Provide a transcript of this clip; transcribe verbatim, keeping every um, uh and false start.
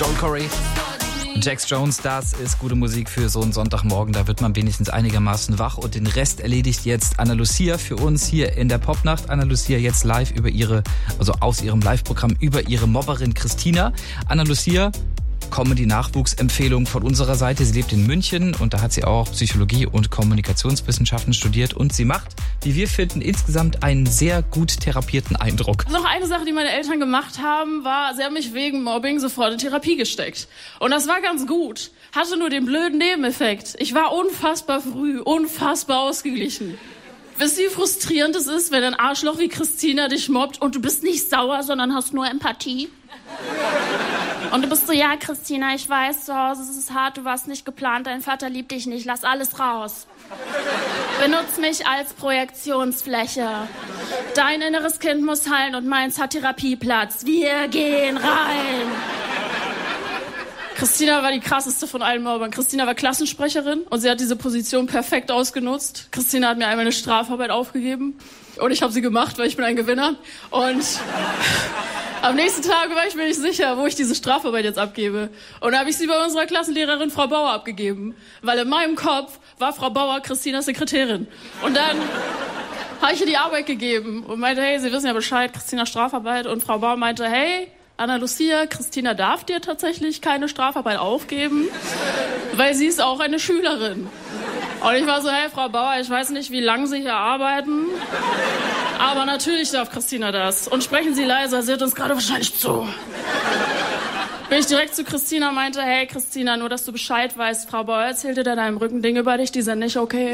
Joel Corey, Jax Jones, das ist gute Musik für so einen Sonntagmorgen. Da wird man wenigstens einigermaßen wach und den Rest erledigt jetzt Anna Lucia für uns hier in der Popnacht. Anna Lucia jetzt live über ihre, also aus ihrem Live-Programm über ihre Mobberin Christina. Anna Lucia, Comedy-Nachwuchsempfehlung von unserer Seite. Sie lebt in München und da hat sie auch Psychologie und Kommunikationswissenschaften studiert und sie macht, wie wir finden, insgesamt einen sehr gut therapierten Eindruck. Noch eine Sache, die meine Eltern gemacht haben, war, sie haben mich wegen Mobbing sofort in Therapie gesteckt. Und das war ganz gut. Hatte nur den blöden Nebeneffekt. Ich war unfassbar früh, unfassbar ausgeglichen. Wisst ihr, wie frustrierend es ist, wenn ein Arschloch wie Christina dich mobbt und du bist nicht sauer, sondern hast nur Empathie? Und du bist so, ja, Christina, ich weiß, zu Hause ist es hart, du warst nicht geplant, dein Vater liebt dich nicht, lass alles raus. Benutz mich als Projektionsfläche. Dein inneres Kind muss heilen und meins hat Therapieplatz. Wir gehen rein. Christina war die krasseste von allen Mobbern. Christina war Klassensprecherin und sie hat diese Position perfekt ausgenutzt. Christina hat mir einmal eine Strafarbeit aufgegeben und ich habe sie gemacht, weil ich bin ein Gewinner. Und am nächsten Tag war ich mir nicht sicher, wo ich diese Strafarbeit jetzt abgebe. Und da habe ich sie bei unserer Klassenlehrerin Frau Bauer abgegeben. Weil in meinem Kopf war Frau Bauer Christinas Sekretärin. Und dann habe ich ihr die Arbeit gegeben und meinte, hey, Sie wissen ja Bescheid, Christina Strafarbeit. Und Frau Bauer meinte, hey, Anna Lucia, Christina darf dir tatsächlich keine Strafarbeit aufgeben, weil sie ist auch eine Schülerin. Und ich war so, hey, Frau Bauer, ich weiß nicht, wie lange Sie hier arbeiten, aber natürlich darf Christina das. Und sprechen Sie leiser, sie hört uns gerade wahrscheinlich zu. Bin ich direkt zu Christina, meinte, hey, Christina, nur, dass du Bescheid weißt, Frau Bauer erzählte da deinem Rücken Dinge über dich, die sind nicht okay.